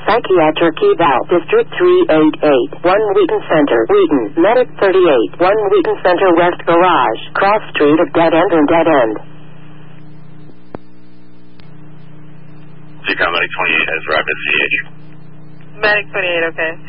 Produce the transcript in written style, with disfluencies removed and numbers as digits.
Psychiatric Eval, District 388, 1 Wheaton Center, Wheaton, Medic 38, 1 Wheaton Center West Garage, cross street of Dead End and Dead End. Medic 28 has rapid CH. Medic 28, okay.